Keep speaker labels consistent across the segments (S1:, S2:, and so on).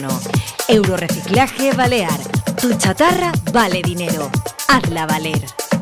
S1: océano. Euroreciclaje Balear. Tu chatarra vale dinero. Hazla valer.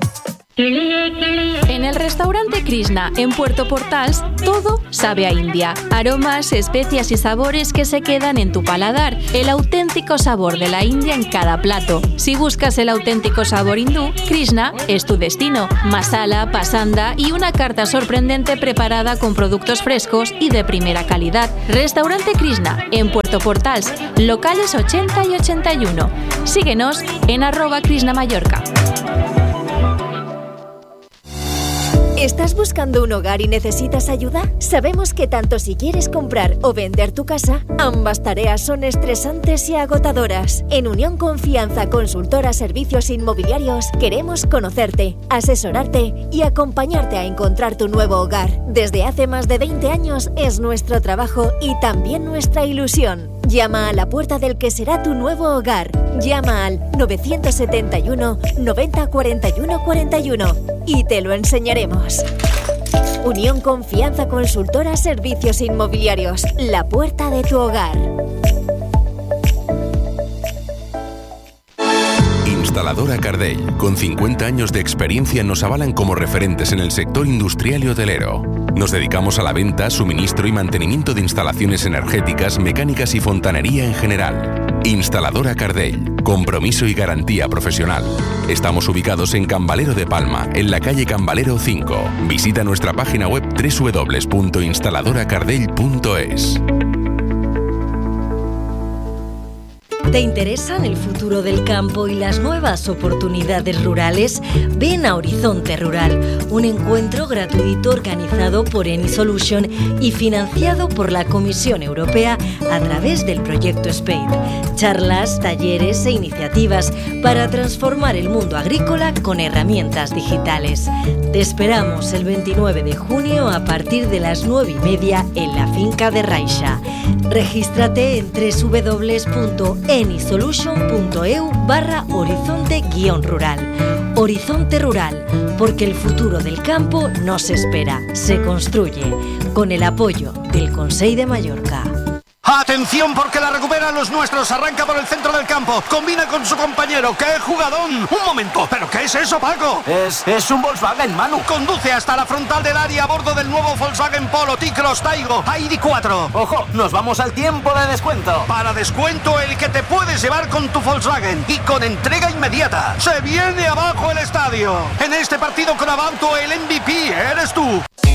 S2: En el restaurante Krishna, en Puerto Portals, todo sabe a India. Aromas, especias y sabores que se quedan en tu paladar. El auténtico sabor de la India en cada plato. Si buscas el auténtico sabor hindú, Krishna es tu destino. Masala, pasanda y una carta sorprendente preparada con productos frescos y de primera calidad. Restaurante Krishna, en Puerto Portals, locales 80 y 81. Síguenos en @KrishnaMallorca.
S3: ¿Estás buscando un hogar y necesitas ayuda? Sabemos que tanto si quieres comprar o vender tu casa, ambas tareas son estresantes y agotadoras. En Unión Confianza Consultora Servicios Inmobiliarios queremos conocerte, asesorarte y acompañarte a encontrar tu nuevo hogar. Desde hace más de 20 años es nuestro trabajo y también nuestra ilusión. Llama a la puerta del que será tu nuevo hogar. Llama al 971 90 41 41 y te lo enseñaremos. Unión Confianza Consultora Servicios Inmobiliarios. La puerta de tu hogar.
S4: Instaladora Cardell, con 50 años de experiencia, nos avalan como referentes en el sector industrial y hotelero. Nos dedicamos a la venta, suministro y mantenimiento de instalaciones energéticas, mecánicas y fontanería en general. Instaladora Cardell, compromiso y garantía profesional. Estamos ubicados en Cambalero de Palma, en la calle Cambalero 5. Visita nuestra página web www.instaladoracardell.es.
S1: ¿Te interesan el futuro del campo y las nuevas oportunidades rurales? Ven a Horizonte Rural, un encuentro gratuito organizado por Eni Solution y financiado por la Comisión Europea a través del proyecto SPADE. Charlas, talleres e iniciativas para transformar el mundo agrícola con herramientas digitales. Te esperamos el 29 de junio a partir de las 9:30 en la finca de Raixa. Regístrate en www.enisolution.eu/horizonte-rural. Horizonte Rural, porque el futuro del campo no se espera, se construye, con el apoyo del Consell de Mallorca.
S5: ¡Atención porque la recuperan los nuestros! Arranca por el centro del campo, combina con su compañero. ¡Qué jugadón! ¡Un momento! ¿Pero qué es eso, Paco?
S6: Es un Volkswagen, Manu.
S5: Conduce hasta la frontal del área a bordo del nuevo Volkswagen Polo, T-Cross, Taigo, ID4.
S6: ¡Ojo! ¡Nos vamos al tiempo de descuento!
S5: Para descuento el que te puedes llevar con tu Volkswagen y con entrega inmediata. ¡Se viene abajo el estadio! En este partido con Abauto el MVP eres tú.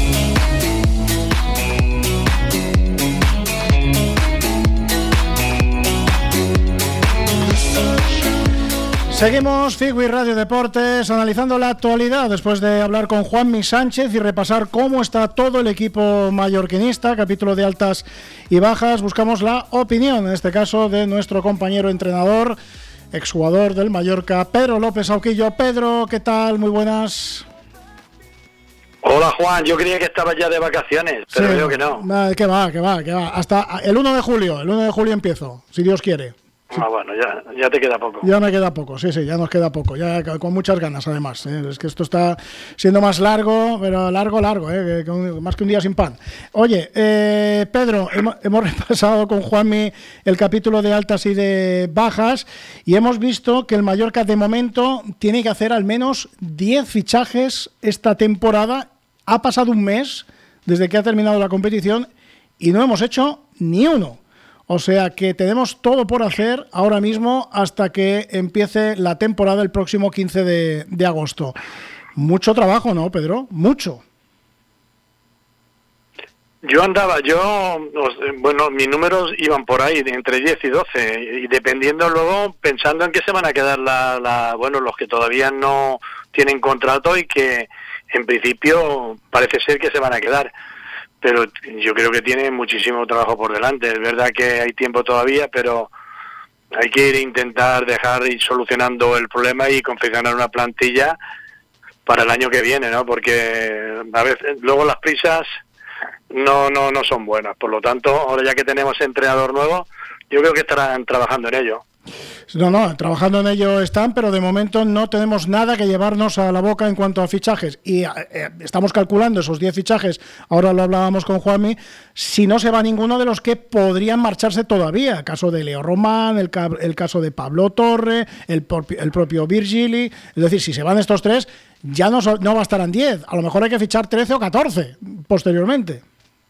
S7: Seguimos Figui Radio Deportes analizando la actualidad después de hablar con Juanmi Sánchez y repasar cómo está todo el equipo mallorquinista, capítulo de altas y bajas. Buscamos la opinión, en este caso, de nuestro compañero entrenador, exjugador del Mallorca, Pedro López Auquillo. Pedro, ¿qué tal? Muy buenas.
S8: Hola Juan, yo creía que estabas ya de vacaciones, pero veo que no.
S7: Que va. Hasta el 1 de julio empiezo, si Dios quiere.
S8: Ah, bueno, ya te queda poco.
S7: Ya me queda poco, sí, ya nos queda poco, ya con muchas ganas además, es que esto está siendo más largo, pero largo, más que un día sin pan. Oye, Pedro, hemos repasado con Juanmi el capítulo de altas y de bajas y hemos visto que el Mallorca de momento tiene que hacer al menos 10 fichajes esta temporada. Ha pasado un mes desde que ha terminado la competición y no hemos hecho ni uno. O sea que tenemos todo por hacer ahora mismo hasta que empiece la temporada el próximo 15 de agosto. Mucho trabajo, ¿no, Pedro? Mucho.
S8: Bueno, mis números iban por ahí, entre 10 y 12, y dependiendo luego, pensando en que se van a quedar los que todavía no tienen contrato y que en principio parece ser que se van a quedar. Pero yo creo que tiene muchísimo trabajo por delante. Es verdad que hay tiempo todavía, pero hay que intentar dejar ir solucionando el problema y confeccionar una plantilla para el año que viene, ¿no? Porque a veces luego las prisas no son buenas. Por lo tanto, ahora ya que tenemos entrenador nuevo, yo creo que estarán trabajando en ello.
S7: No, trabajando en ello están, pero de momento no tenemos nada que llevarnos a la boca en cuanto a fichajes. Y estamos calculando esos 10 fichajes, ahora lo hablábamos con Juanmi, si no se va ninguno de los que podrían marcharse todavía. El caso de Leo Román, el caso de Pablo Torre, el propio Virgili. Es decir, si se van estos 3, ya no bastarán 10. A lo mejor hay que fichar 13 o 14 posteriormente.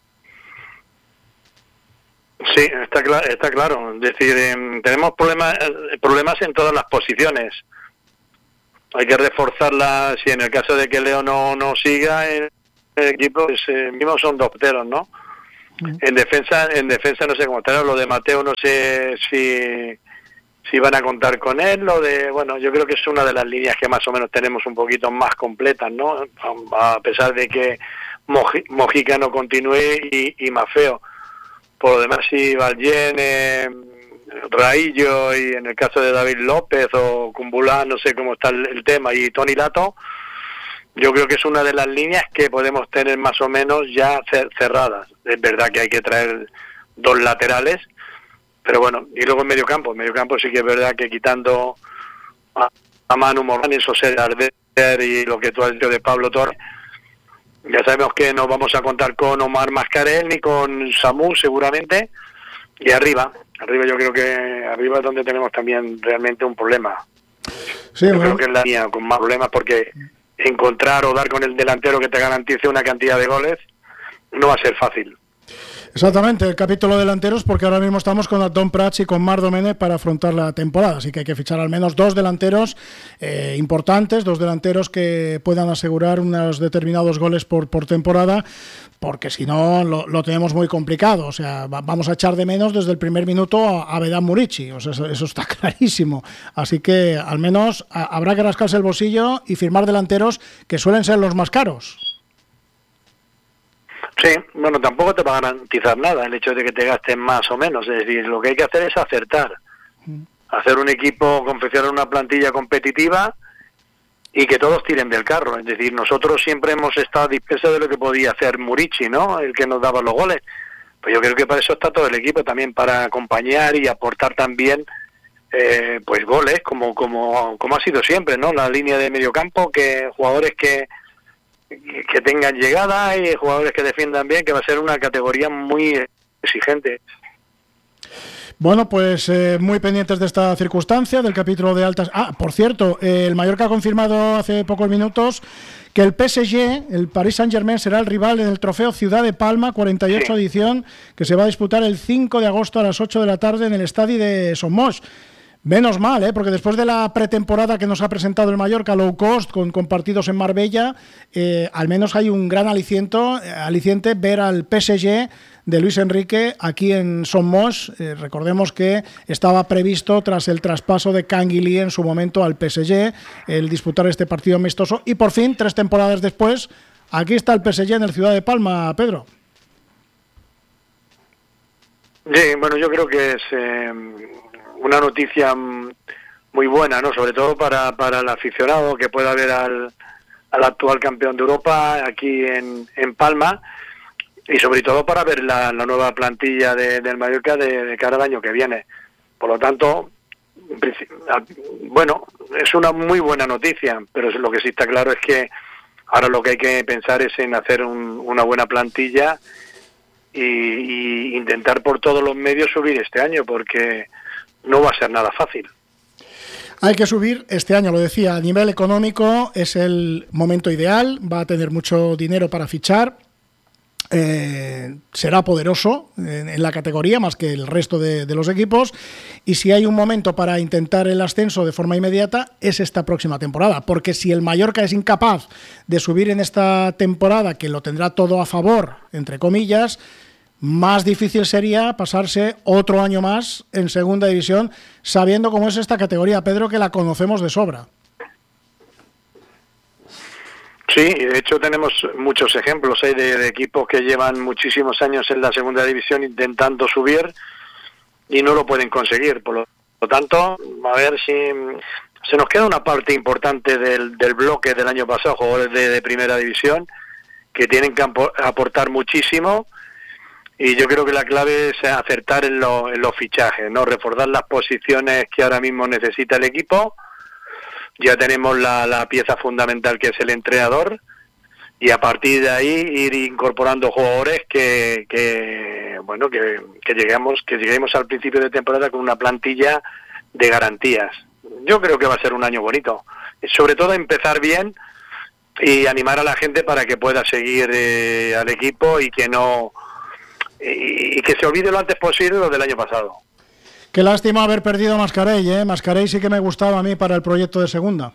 S8: Sí, está claro. Es decir, tenemos problemas en todas las posiciones. Hay que reforzarla. Si en el caso de que Leo no siga en el equipo, pues, mismo son 2 porteros, ¿no? En defensa no sé cómo estará. Lo de Mateo no sé si van a contar con él. Yo creo que es una de las líneas que más o menos tenemos un poquito más completas, ¿no? A pesar de que Mojica no continúe y Mafeo. Por lo demás, si Valjen, Raillo y en el caso de David López o Cumbulá, no sé cómo está el tema, y Tony Lato, yo creo que es una de las líneas que podemos tener más o menos ya cerradas. Es verdad que hay que traer 2 laterales, pero bueno, y luego en medio campo sí que es verdad que quitando a Manu Morán, José Arder y lo que tú has dicho de Pablo Torres, ya sabemos que no vamos a contar con Omar Mascarell ni con Samu seguramente, y arriba yo creo que arriba es donde tenemos también realmente un problema. Sí, yo creo que es la línea con más problemas, porque encontrar o dar con el delantero que te garantice una cantidad de goles no va a ser fácil.
S7: Exactamente, el capítulo delanteros, porque ahora mismo estamos con Antón Prats y con Marc Domenech para afrontar la temporada, así que hay que fichar al menos 2 delanteros importantes, 2 delanteros que puedan asegurar unos determinados goles por temporada, porque si no lo tenemos muy complicado. O sea, vamos a echar de menos desde el primer minuto a Vedan Murici, o sea, eso está clarísimo, así que al menos habrá que rascarse el bolsillo y firmar delanteros que suelen ser los más caros.
S8: Sí, bueno, tampoco te va a garantizar nada el hecho de que te gasten más o menos. Es decir, lo que hay que hacer es acertar. Hacer un equipo, confeccionar una plantilla competitiva y que todos tiren del carro. Es decir, nosotros siempre hemos estado dispersos de lo que podía hacer Murici, ¿no? El que nos daba los goles. Pues yo creo que para eso está todo el equipo, también para acompañar y aportar también pues goles, como ha sido siempre, ¿no? La línea de medio campo, que jugadores que tengan llegada y jugadores que defiendan bien, que va a ser una categoría muy exigente.
S7: Bueno, pues muy pendientes de esta circunstancia, del capítulo de altas. Por cierto, el Mallorca ha confirmado hace pocos minutos que el PSG, el Paris Saint-Germain, será el rival en el Trofeo Ciudad de Palma, 48 edición, que se va a disputar el 5 de agosto a las 8 de la tarde en el estadio de Somos. Menos mal, porque después de la pretemporada que nos ha presentado el Mallorca, low cost, con partidos en Marbella, al menos hay un gran aliciente ver al PSG de Luis Enrique aquí en Somos. Recordemos que estaba previsto, tras el traspaso de Canguilí en su momento al PSG, el disputar este partido amistoso, y por fin, 3 temporadas después, aquí está el PSG en el Ciudad de Palma, Pedro.
S8: Sí, bueno, yo creo que es una noticia muy buena, ¿no? Sobre todo para el aficionado que pueda ver al actual campeón de Europa aquí en Palma, y sobre todo para ver la nueva plantilla del Mallorca de cara al año que viene. Por lo tanto, bueno, es una muy buena noticia, pero lo que sí está claro es que ahora lo que hay que pensar es en hacer una buena plantilla y intentar por todos los medios subir este año, porque no va a ser nada fácil.
S7: Hay que subir este año, lo decía, a nivel económico es el momento ideal, va a tener mucho dinero para fichar, será poderoso en la categoría más que el resto de los equipos, y si hay un momento para intentar el ascenso de forma inmediata es esta próxima temporada, porque si el Mallorca es incapaz de subir en esta temporada, que lo tendrá todo a favor, entre comillas, más difícil sería pasarse otro año más en segunda división, sabiendo cómo es esta categoría, Pedro, que la conocemos de sobra.
S8: Sí, y de hecho tenemos muchos ejemplos de equipos que llevan muchísimos años en la segunda división intentando subir y no lo pueden conseguir. Por lo tanto, a ver si se nos queda una parte importante del bloque del año pasado, jugadores de primera división, que tienen que aportar muchísimo. y yo creo que la clave es acertar en los fichajes, ¿no? Reforzar las posiciones que ahora mismo necesita el equipo. Ya tenemos la pieza fundamental, que es el entrenador, y a partir de ahí ir incorporando jugadores que lleguemos al principio de temporada con una plantilla de garantías. Yo creo que va a ser un año bonito, sobre todo empezar bien y animar a la gente para que pueda seguir al equipo y que se olvide lo antes posible lo del año pasado.
S7: Qué lástima haber perdido a Mascarell, ¿eh? Mascarell sí que me gustaba a mí para el proyecto de segunda.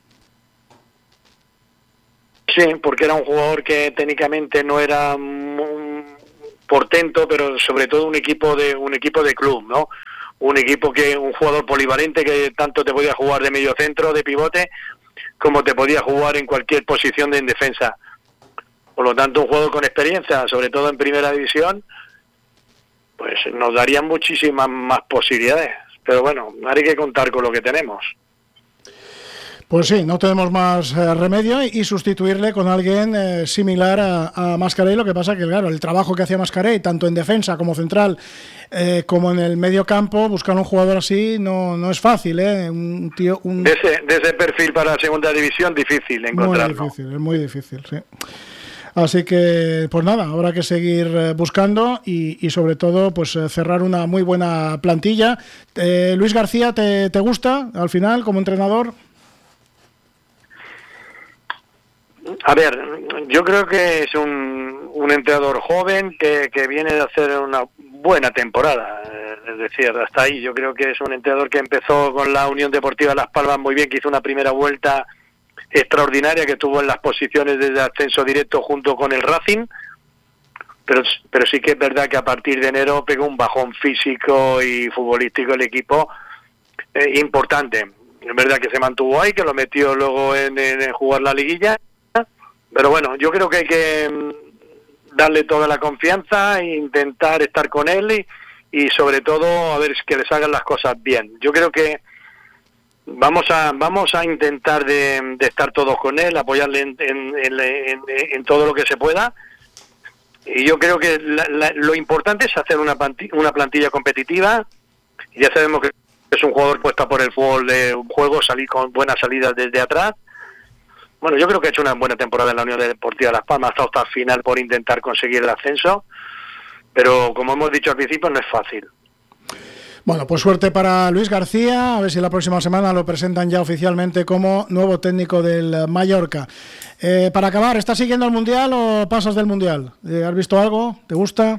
S8: Sí, porque era un jugador que técnicamente no era portento, pero sobre todo un equipo de club, ¿no? Un jugador polivalente que tanto te podía jugar de medio centro, de pivote, como te podía jugar en cualquier posición en defensa. Por lo tanto, un jugador con experiencia, sobre todo en primera división, pues nos darían muchísimas más posibilidades. Pero bueno, hay que contar con lo que tenemos.
S7: Pues sí, no tenemos más remedio y sustituirle con alguien similar a Mascarell. Lo que pasa que, claro, el trabajo que hacía Mascarell, tanto en defensa como central, como en el medio campo, buscar un jugador así no es fácil, ¿eh?
S8: De ese perfil para la segunda división, difícil encontrarlo.
S7: Es muy difícil, sí. Así que, pues nada, habrá que seguir buscando y sobre todo, pues cerrar una muy buena plantilla. Luis García, ¿te gusta al final como entrenador?
S8: A ver, yo creo que es un entrenador joven que viene de hacer una buena temporada, es decir, hasta ahí. Yo creo que es un entrenador que empezó con la Unión Deportiva Las Palmas muy bien, que hizo una primera vuelta extraordinaria, que estuvo en las posiciones de ascenso directo junto con el Racing, pero sí que es verdad que a partir de enero pegó un bajón físico y futbolístico el equipo importante. Es verdad que se mantuvo ahí, que lo metió luego en jugar la liguilla, pero bueno, yo creo que hay que darle toda la confianza e intentar estar con él y sobre todo a ver que le salgan las cosas bien. Yo creo que vamos a intentar de estar todos con él, apoyarle en todo lo que se pueda, y yo creo que lo importante es hacer una plantilla competitiva. Ya sabemos que es un jugador puesto por el fútbol de un juego, salir con buenas salidas desde atrás. Bueno, yo creo que ha hecho una buena temporada en la Unión Deportiva Las Palmas, ha estado hasta el final por intentar conseguir el ascenso, pero como hemos dicho al principio, no es fácil.
S7: Bueno, pues suerte para Luis García, a ver si la próxima semana lo presentan ya oficialmente como nuevo técnico del Mallorca. Para acabar, ¿estás siguiendo el Mundial o pasas del Mundial? ¿Has visto algo? ¿Te gusta?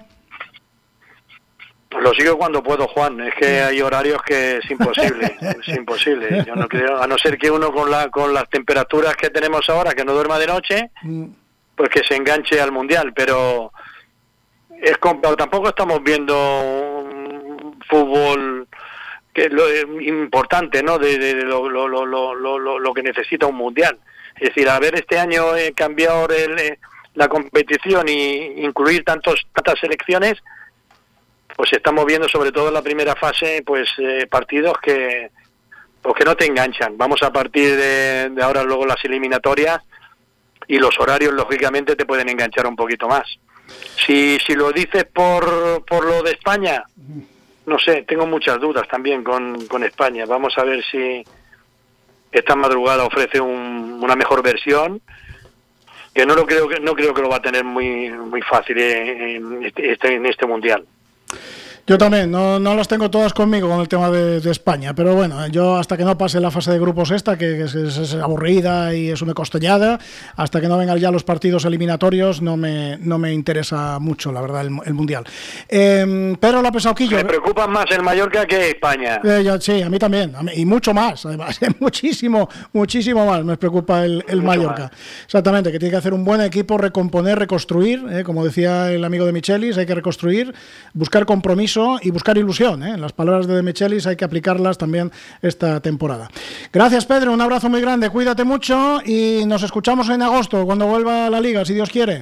S8: Lo sigo cuando puedo, Juan. Es que hay horarios que es imposible. Es imposible. Yo no creo, a no ser que uno con las temperaturas que tenemos ahora, que no duerma de noche, pues que se enganche al Mundial. Pero es tampoco estamos viendo fútbol que es lo importante, ¿no? De lo que necesita un Mundial. Es decir, haber este año cambiado la competición y incluir tantas selecciones, pues estamos viendo sobre todo en la primera fase pues partidos que no te enganchan. Vamos a partir de ahora luego las eliminatorias y los horarios lógicamente te pueden enganchar un poquito más. Si lo dices por lo de España, no sé, tengo muchas dudas también con España. Vamos a ver si esta madrugada ofrece una mejor versión, que no creo que lo va a tener muy fácil en este Mundial.
S7: Yo también, no las tengo todas conmigo con el tema de España, pero bueno, yo hasta que no pase la fase de grupos esta, que es aburrida y es una costellada, hasta que no vengan ya los partidos eliminatorios, no me interesa mucho, la verdad, el Mundial. Pedro López Auquillo.
S8: Me preocupa más el Mallorca que España.
S7: Sí, a mí también, y mucho más, además, muchísimo más me preocupa el Mallorca. Más. Exactamente, que tiene que hacer un buen equipo, recomponer, reconstruir, como decía el amigo de Michelis, hay que reconstruir, buscar compromiso y buscar ilusión, ¿eh? Las palabras de Michelis hay que aplicarlas también esta temporada. Gracias, Pedro, un abrazo muy grande, cuídate mucho y nos escuchamos en agosto cuando vuelva la Liga, si Dios quiere.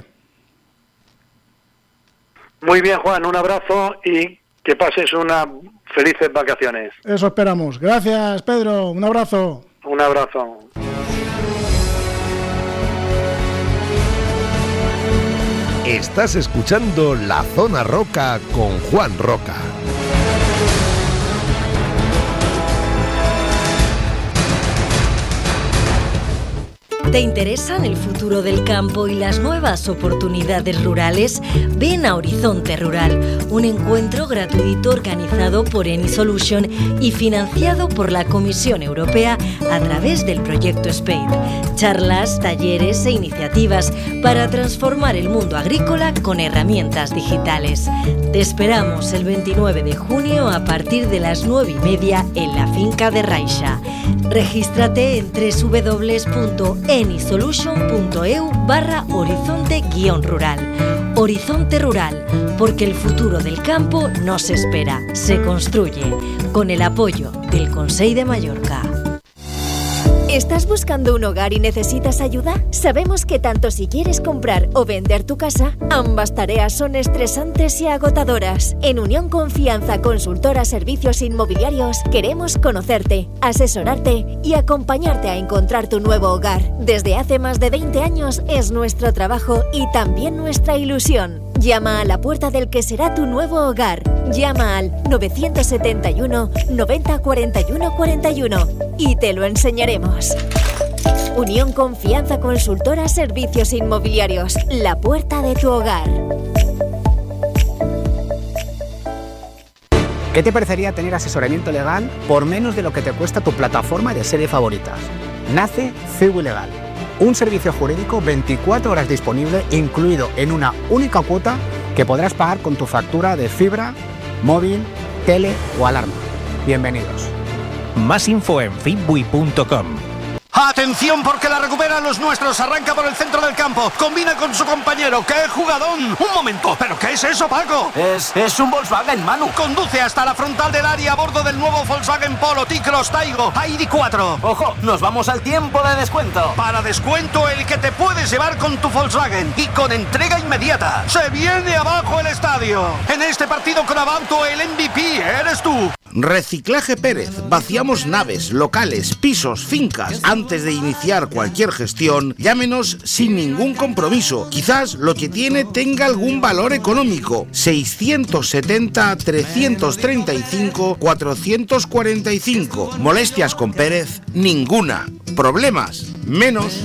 S8: Muy bien, Juan, un abrazo y que pases unas felices vacaciones.
S7: Eso esperamos. Gracias, Pedro, un abrazo.
S8: Un abrazo.
S9: Estás escuchando La Zona Roca con Juan Roca.
S1: ¿Te interesan el futuro del campo y las nuevas oportunidades rurales? Ven a Horizonte Rural, un encuentro gratuito organizado por Eni Solution y financiado por la Comisión Europea a través del proyecto SPADE. Charlas, talleres e iniciativas para transformar el mundo agrícola con herramientas digitales. Te esperamos el 29 de junio a partir de las 9:30 en la finca de Raixa. Regístrate en www.enisolution.eu/horizonte-rural. Horizonte Rural, porque el futuro del campo no se espera, se construye, con el apoyo del Consell de Mallorca.
S3: ¿Estás buscando un hogar y necesitas ayuda? Sabemos que tanto si quieres comprar o vender tu casa, ambas tareas son estresantes y agotadoras. En Unión Confianza Consultora Servicios Inmobiliarios queremos conocerte, asesorarte y acompañarte a encontrar tu nuevo hogar. Desde hace más de 20 años es nuestro trabajo y también nuestra ilusión. Llama a la puerta del que será tu nuevo hogar. Llama al 971 90 41 41 y te lo enseñaremos. Unión Confianza Consultora Servicios Inmobiliarios, la puerta de tu hogar.
S10: ¿Qué te parecería tener asesoramiento legal por menos de lo que te cuesta tu plataforma de serie favoritas? Nace CEU Legal. Un servicio jurídico 24 horas disponible, incluido en una única cuota que podrás pagar con tu factura de fibra, móvil, tele o alarma. Bienvenidos.
S11: Más info en fitbui.com.
S5: ¡Atención porque la recuperan los nuestros! Arranca por el centro del campo, combina con su compañero. ¡Qué jugadón! ¡Un momento! ¿Pero qué es eso, Paco?
S6: Es un Volkswagen, Manu.
S5: Conduce hasta la frontal del área a bordo del nuevo Volkswagen Polo, T-Cross, Taigo, ID4.
S6: ¡Ojo! Nos vamos al tiempo de descuento.
S5: Para descuento el que te puedes llevar con tu Volkswagen y con entrega inmediata. ¡Se viene abajo el estadio! En este partido con Abauto el MVP eres tú.
S12: Reciclaje Pérez. Vaciamos naves, locales, pisos, fincas. Antes de iniciar cualquier gestión, llámenos sin ningún compromiso. Quizás lo que tiene tenga algún valor económico. 670-335-445. Molestias con Pérez, ninguna. Problemas, menos.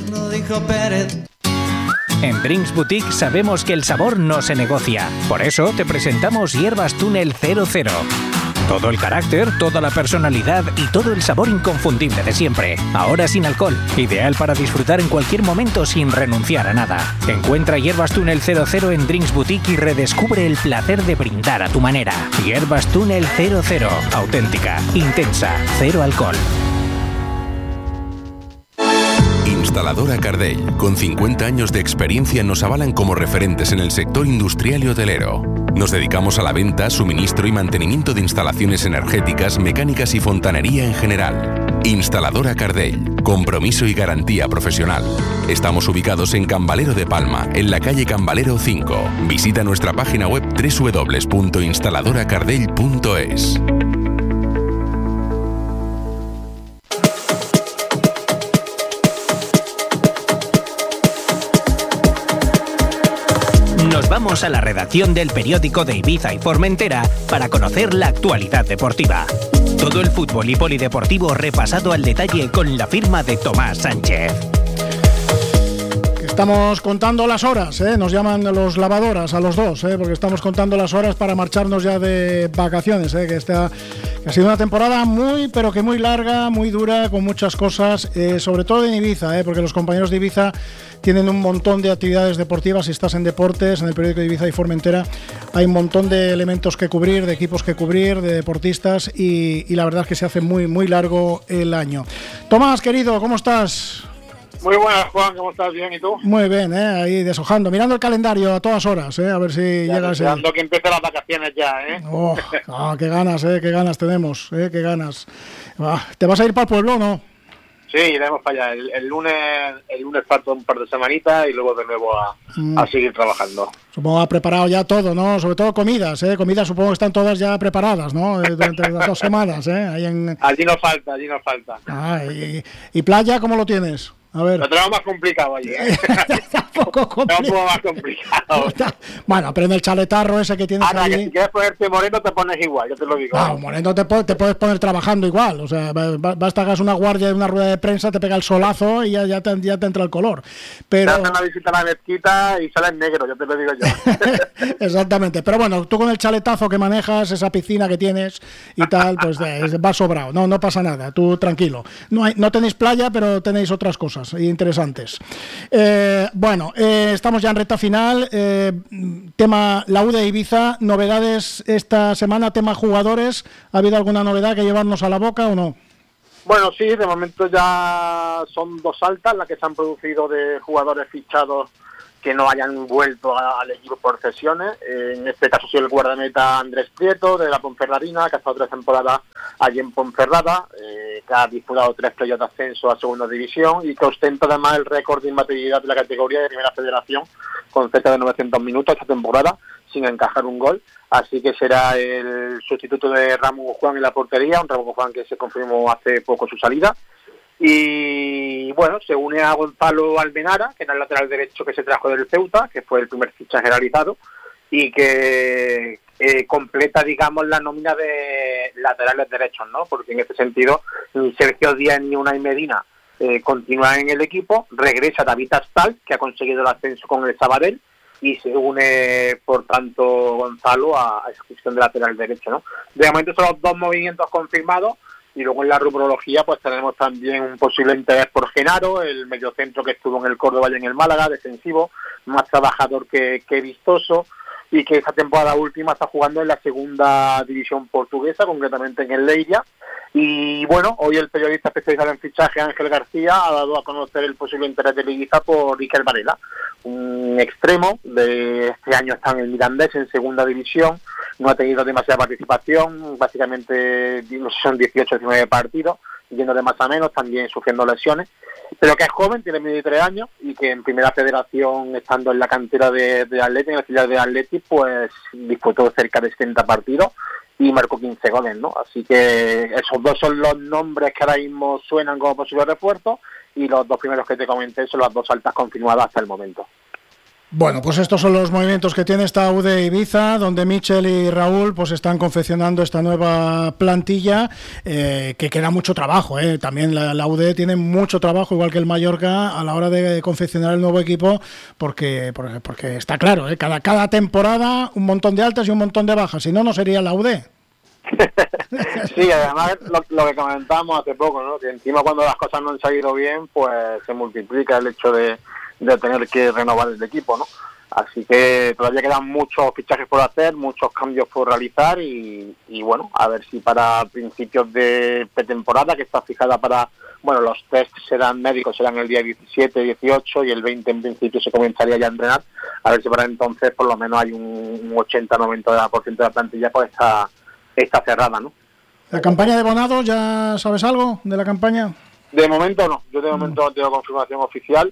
S11: En Drinks Boutique sabemos que el sabor no se negocia. Por eso te presentamos Hierbas Túnel 00. Todo el carácter, toda la personalidad y todo el sabor inconfundible de siempre. Ahora sin alcohol. Ideal para disfrutar en cualquier momento sin renunciar a nada. Encuentra Hierbas Túnel 00 en Drinks Boutique y redescubre el placer de brindar a tu manera. Hierbas Túnel 00. Auténtica, intensa, cero alcohol.
S4: Instaladora Cardell, con 50 años de experiencia, nos avalan como referentes en el sector industrial y hotelero. Nos dedicamos a la venta, suministro y mantenimiento de instalaciones energéticas, mecánicas y fontanería en general. Instaladora Cardell, compromiso y garantía profesional. Estamos ubicados en Cambalero de Palma, en la calle Cambalero 5. Visita nuestra página web www.instaladoracardell.es.
S11: Nos vamos a la redacción del periódico de Ibiza y Formentera para conocer la actualidad deportiva. Todo el fútbol y polideportivo repasado al detalle con la firma de Tomás Sánchez.
S7: Estamos contando las horas, nos llaman los lavadoras a los dos, porque estamos contando las horas para marcharnos ya de vacaciones, que ha sido una temporada muy larga, muy dura, con muchas cosas, sobre todo en Ibiza, porque los compañeros de Ibiza tienen un montón de actividades deportivas. Si estás en deportes, en el periódico de Ibiza y Formentera, hay un montón de elementos que cubrir, de equipos que cubrir, de deportistas, y la verdad es que se hace muy largo el año. Tomás, querido, ¿cómo estás?
S13: Muy buenas, Juan, ¿cómo estás? ¿Bien? ¿Y tú?
S7: Muy bien, ahí deshojando, mirando el calendario a todas horas, a ver si
S13: ya
S7: llegas.
S13: Esperando que empiecen las vacaciones ya,
S7: qué ganas tenemos, qué ganas. ¿Te vas a ir para el pueblo o no?
S13: Sí, iremos para allá. El lunes falta un par de semanitas y luego de nuevo a seguir trabajando.
S7: Supongo ha preparado ya todo, ¿no? Sobre todo comidas, Comidas supongo que están todas ya preparadas, ¿no? Durante las 2 semanas, Ahí
S13: Allí nos falta.
S7: ¿Y playa cómo lo tienes? A ver.
S13: Lo tenemos más complicado allí,
S7: un poco
S13: más complicado.
S7: Bueno, pero en el chaletarro ese que tienes
S13: ahora,
S7: ahí...
S13: que si quieres ponerte moreno, te pones igual, yo te lo digo.
S7: No, moreno te puedes poner trabajando igual. O sea, basta que hagas una guardia de una rueda de prensa, te pega el solazo y ya te entra el color. Pero...
S13: te hacen una visita a la mezquita y sales negro, yo te lo digo yo.
S7: Exactamente. Pero bueno, tú con el chaletazo que manejas, esa piscina que tienes y tal, pues va sobrado. No pasa nada, tú tranquilo. No tenéis playa, pero tenéis otras cosas interesantes. Bueno, estamos ya en recta final. Tema la U de Ibiza, novedades esta semana, tema jugadores. ¿Ha habido alguna novedad que llevarnos a la boca o no?
S13: Bueno, sí, de momento ya son 2 altas las que se han producido de jugadores fichados que no hayan vuelto al equipo por cesiones. En este caso sí el guardameta Andrés Prieto, de la Ponferradina, que ha estado 3 temporadas allí en Ponferrada, que ha disputado 3 playoffs de ascenso a segunda división y que ostenta además el récord de imbatibilidad de la categoría de Primera Federación, con cerca de 900 minutos esta temporada, sin encajar un gol. Así que será el sustituto de Ramón Juan en la portería, un Ramón Juan que se confirmó hace poco su salida. Y bueno, se une a Gonzalo Almenara, que era el lateral derecho que se trajo del Ceuta, que fue el primer fichaje realizado, y que completa, digamos, la nómina de laterales derechos, ¿no? Porque en este sentido, Sergio Díaz ni Unai Medina continúan en el equipo, regresa David Astal, que ha conseguido el ascenso con el Sabadell, y se une, por tanto, Gonzalo a esa posición de lateral derecho, ¿no? De momento son los 2 movimientos confirmados. Y luego en la rumorología pues tenemos también un posible interés por Genaro, el mediocentro que estuvo en el Córdoba y en el Málaga, defensivo, más trabajador que vistoso, y que esta temporada última está jugando en la segunda división portuguesa, concretamente en el Leiria. Y bueno, hoy el periodista especializado en fichaje Ángel García ha dado a conocer el posible interés de Ibiza por Iker Varela, un extremo de este año está en el Mirandés en segunda división, no ha tenido demasiada participación, básicamente son 18 o 19 partidos, yendo de más a menos, también sufriendo lesiones, pero que es joven, tiene 23 años y que en Primera Federación, estando en la cantera de Atleti, en la filial de Atleti, pues disputó cerca de 70 partidos y marcó 15 goles, ¿no? Así que esos 2 son los nombres que ahora mismo suenan como posibles refuerzos, y los 2 primeros que te comenté son las 2 altas confirmadas hasta el momento.
S7: Bueno, pues estos son los movimientos que tiene esta U de Ibiza, donde Michel y Raúl pues están confeccionando esta nueva plantilla, que queda mucho trabajo, también la UD tiene mucho trabajo, igual que el Mallorca, a la hora de confeccionar el nuevo equipo, porque está claro, cada temporada un montón de altas y un montón de bajas, si no, no sería la UD.
S13: Sí, además lo que comentábamos hace poco, ¿no? Que encima cuando las cosas no han salido bien, pues se multiplica el hecho de tener que renovar el equipo, ¿no? Así que todavía quedan muchos fichajes por hacer, muchos cambios por realizar y bueno, a ver si para principios de pretemporada, que está fijada para, bueno, los test médicos serán el día 17, 18 y el 20 en principio se comenzaría ya a entrenar, a ver si para entonces por lo menos hay un 80-90% de la plantilla pues está cerrada, ¿no?
S7: ¿La campaña de Bonado, ya sabes algo de la campaña?
S13: De momento no, yo de momento no tengo confirmación oficial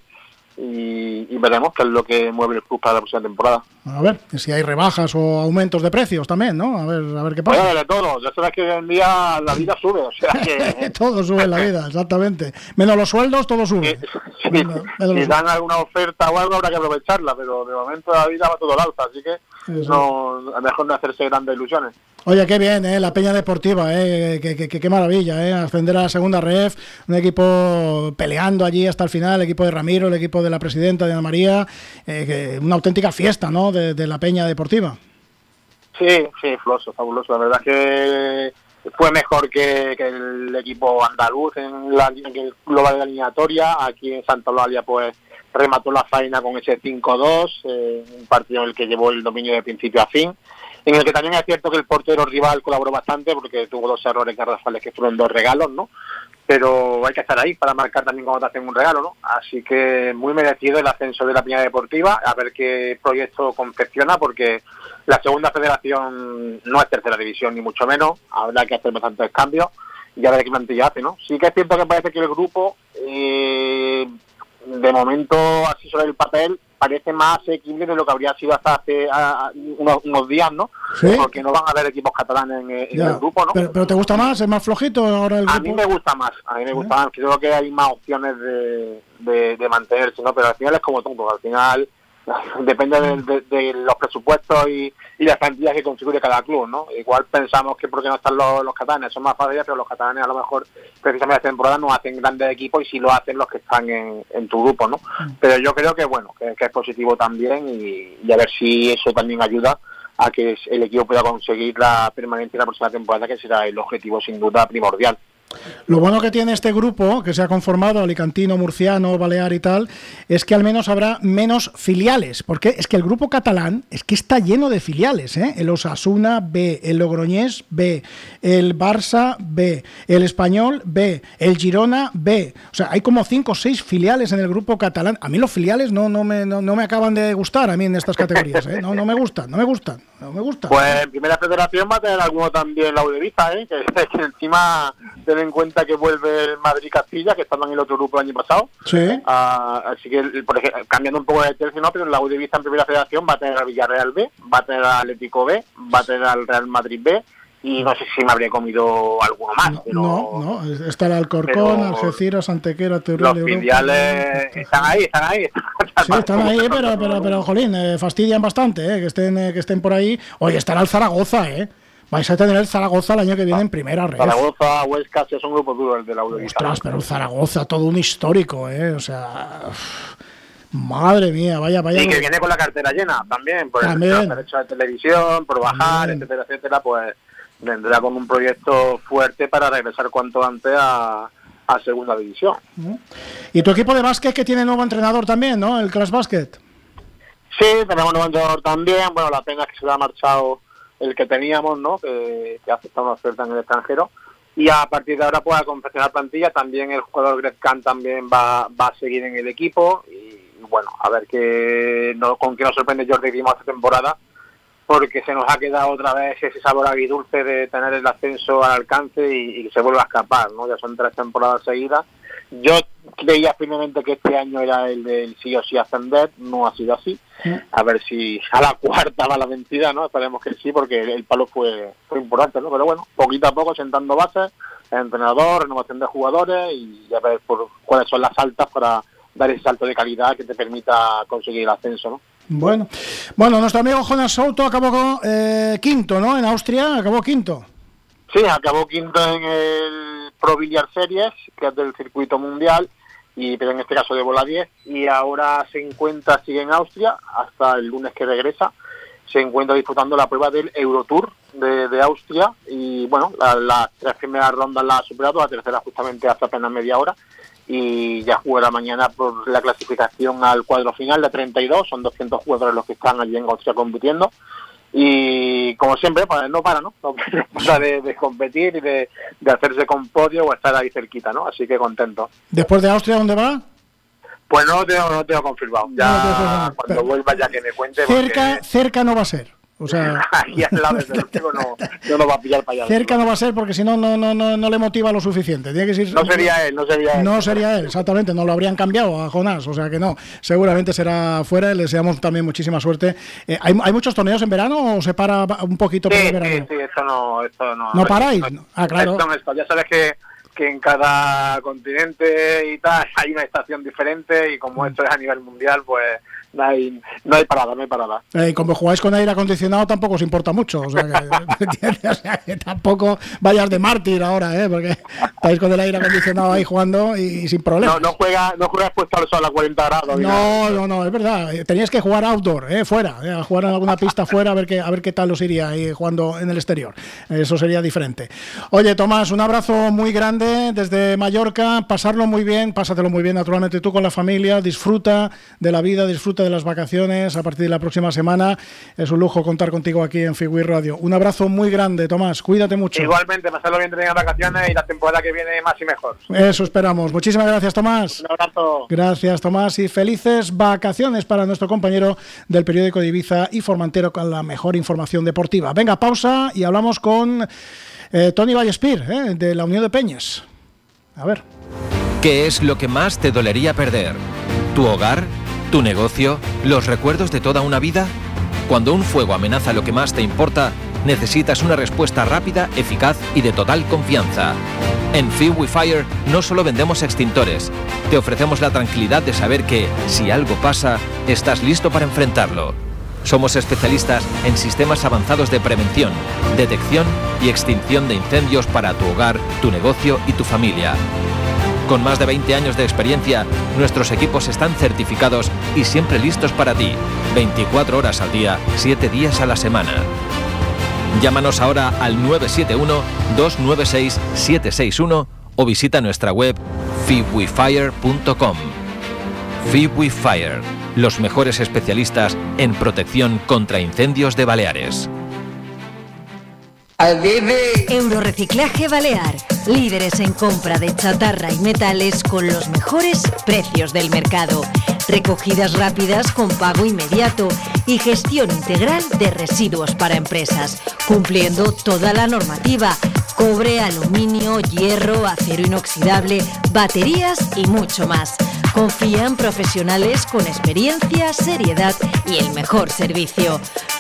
S13: y veremos qué es lo que mueve el club para la próxima temporada.
S7: A ver, si hay rebajas o aumentos de precios también, ¿no? A ver qué pasa.
S13: Bueno, de todo, ya sabes que hoy en día la vida sube, o sea que...
S7: Todo sube en la vida, exactamente. Menos los sueldos, todo sube.
S13: Sí. Si dan alguna oferta o algo habrá que aprovecharla, pero de momento la vida va todo al alza, así que no, es mejor no hacerse grandes ilusiones.
S7: Oye, qué bien, la Peña Deportiva, qué maravilla, ascender a la segunda ref, un equipo peleando allí hasta el final, el equipo de Ramiro, el equipo de la presidenta de Ana María, una auténtica fiesta, ¿no?, de la Peña Deportiva.
S13: Sí, fabuloso, la verdad es que fue mejor que el equipo andaluz en el global de eliminatoria. Aquí en Santa Eulalia pues remató la faena con ese 5-2, un partido en el que llevó el dominio de principio a fin, en el que también es cierto que el portero rival colaboró bastante porque tuvo 2 errores garrafales que fueron 2 regalos, ¿no? Pero hay que estar ahí para marcar también cuando te hacen un regalo, ¿no? Así que muy merecido el ascenso de la Peña Deportiva, a ver qué proyecto confecciona, porque la segunda federación no es tercera división ni mucho menos, habrá que hacer bastantes cambios y a ver qué plantilla hace, ¿no? Sí que es cierto que parece que el grupo, de momento, así sobre el papel, parece más asequible de lo que habría sido hasta hace unos días, ¿no?
S7: ¿Sí?
S13: Porque no van a haber equipos catalanes en el grupo, ¿no?
S7: Pero ¿te gusta más? ¿Es más flojito ahora el grupo?
S13: A mí me gusta más, creo que hay más opciones de mantenerse, ¿no? Pero al final es como todo, al final depende de los presupuestos y las plantillas que configure cada club, ¿no? Igual pensamos que porque no están los catalanes son más fáciles, pero los catalanes a lo mejor precisamente esta temporada no hacen grandes equipos y sí lo hacen los que están en tu grupo, ¿no? Pero yo creo que bueno, que es positivo también y a ver si eso también ayuda a que el equipo pueda conseguir la permanencia en la próxima temporada, que será el objetivo sin duda primordial.
S7: Lo bueno que tiene este grupo, que se ha conformado alicantino, murciano, balear y tal, es que al menos habrá menos filiales, porque es que el grupo catalán es que está lleno de filiales, ¿eh? El Osasuna B, el Logroñés B, el Barça B, el Español B, el Girona B. O sea, hay como 5 o 6 filiales en el grupo catalán. A mí los filiales no me acaban de gustar a mí en estas categorías, ¿eh? No me gustan.
S13: Pues en Primera Federación va a tener alguno también la Udevista, ¿eh? Que encima ten en cuenta que vuelve el Madrid-Castilla, que estaban en el otro grupo el año pasado.
S7: Sí.
S13: Así que, por ejemplo, cambiando un poco de tercio, ¿no? Pero la Udevista en Primera Federación va a tener al Villarreal B, va a tener al Atlético B, va a tener al Real Madrid B, y no sé si me habría comido alguno más.
S7: No, está el Alcorcón, Algeciras, Antequera, Teruel.
S13: Los filiales están ahí.
S7: Sí, están ahí, pero jolín, fastidian bastante, que estén por ahí. Oye, estará el Zaragoza, vais a tener el Zaragoza el año que viene en primera red.
S13: Zaragoza, Huesca, sí, es un grupo duro el de la Udevista.
S7: Ostras, pero el Zaragoza, todo un histórico, o sea... Madre mía, vaya.
S13: Y que viene con la cartera llena también, por el derecho de televisión, por bajar, etcétera, pues vendrá con un proyecto fuerte para regresar cuanto antes a segunda división.
S7: ¿Y tu equipo de básquet que tiene nuevo entrenador también, no? El Crash Basket.
S13: Sí, tenemos nuevo entrenador también. Bueno, la pena es que se le ha marchado el que teníamos, ¿no? Que ha aceptado una oferta en el extranjero. Y a partir de ahora pueda confeccionar plantilla. También el jugador Greg Kahn también va a seguir en el equipo. Y bueno, a ver con qué nos sorprende Jordi Grimo esta temporada, porque se nos ha quedado otra vez ese sabor agridulce de tener el ascenso al alcance y que se vuelva a escapar, ¿no? Ya son 3 temporadas seguidas. Yo creía firmemente que este año era el del sí o sí ascender, no ha sido así. A ver si a la cuarta va la vencida, ¿no? Esperemos que sí, porque el palo fue importante, ¿no? Pero bueno, poquito a poco sentando bases, entrenador, renovación de jugadores y ya ver por cuáles son las altas para dar ese salto de calidad que te permita conseguir el ascenso, ¿no?
S7: Bueno, nuestro amigo Jonas Souto acabó quinto, ¿no? En Austria acabó quinto.
S13: Sí, acabó quinto en el Pro Billiard Series, que es del circuito mundial, pero en este caso de bola 10, y ahora sigue en Austria hasta el lunes que regresa. Se encuentra disputando la prueba del Eurotour de Austria y bueno, las 3 primeras rondas las ha superado, la tercera justamente hace apenas media hora, y ya jugará mañana por la clasificación al cuadro final de 32, son 200 jugadores los que están allí en Austria compitiendo, y como siempre, pues no para de competir y de hacerse con podio o estar ahí cerquita, ¿no? Así que contento.
S7: ¿Después de Austria dónde va?
S13: Pues no lo tengo confirmado, ya cuando vuelva ya que me cuente.
S7: Cerca no va a ser. O sea,
S13: aquí al lado desde luego no nos va a pillar para allá.
S7: Cerca no va a ser porque si no le motiva lo suficiente. Tiene que ser,
S13: no sería él.
S7: No sería él, exactamente. No lo habrían cambiado a Jonás, o sea que no. Seguramente será fuera. Le deseamos también muchísima suerte. ¿Hay muchos torneos en verano o se para un poquito por el verano?
S13: Sí, esto no.
S7: ¿No paráis? Claro.
S13: Esto, ya sabes que en cada continente y tal hay una estación diferente y como esto es a nivel mundial, pues no hay parada.
S7: Como jugáis con aire acondicionado tampoco os importa mucho, o sea que tampoco vayas de mártir ahora, porque estáis con el aire acondicionado ahí jugando y sin problema.
S13: No juegas puesto al sol a 40 grados.
S7: No, es verdad. Teníais que jugar outdoor, fuera, jugar en alguna pista fuera a ver qué tal os iría ahí jugando en el exterior. Eso sería diferente. Oye, Tomás, un abrazo muy grande desde Mallorca, pásatelo muy bien naturalmente tú con la familia, disfruta de la vida, disfruta de las vacaciones a partir de la próxima semana. Es un lujo contar contigo aquí en Figui Radio. Un abrazo muy grande, Tomás, cuídate mucho.
S13: Igualmente, pasarlo bien en vacaciones y la temporada que viene más y mejor.
S7: Eso esperamos. Muchísimas gracias, Tomás.
S13: Un abrazo.
S7: Gracias, Tomás, y felices vacaciones para nuestro compañero del periódico de Ibiza y Formentero con la mejor información deportiva. Venga, pausa y hablamos con Tony Vallespir, de la Unión de Peñas. A ver.
S14: ¿Qué es lo que más te dolería perder? ¿Tu hogar? ¿Tu negocio? ¿Los recuerdos de toda una vida? Cuando un fuego amenaza lo que más te importa, necesitas una respuesta rápida, eficaz y de total confianza. En FeeWeFire no solo vendemos extintores, te ofrecemos la tranquilidad de saber que, si algo pasa, estás listo para enfrentarlo. Somos especialistas en sistemas avanzados de prevención, detección y extinción de incendios para tu hogar, tu negocio y tu familia. Con más de 20 años de experiencia, nuestros equipos están certificados y siempre listos para ti, 24 horas al día, 7 días a la semana. Llámanos ahora al 971-296-761 o visita nuestra web feedwefire.com. FeedWeFire, los mejores especialistas en protección contra incendios de Baleares.
S1: Eurorreciclaje Balear, líderes en compra de chatarra y metales con los mejores precios del mercado, recogidas rápidas con pago inmediato y gestión integral de residuos para empresas, cumpliendo toda la normativa: cobre, aluminio, hierro, acero inoxidable, baterías y mucho más. Confía en profesionales con experiencia, seriedad y el mejor servicio.